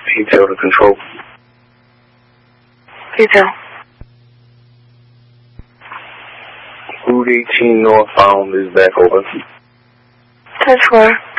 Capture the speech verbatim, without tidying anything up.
Detail to control. Detail. Route eighteen northbound is back over. ten four.